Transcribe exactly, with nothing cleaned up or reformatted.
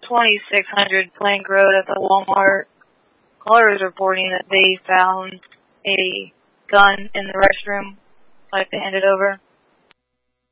twenty-six hundred Plank Road at the Walmart. Caller is reporting that they found a gun in the restroom, like they handed over.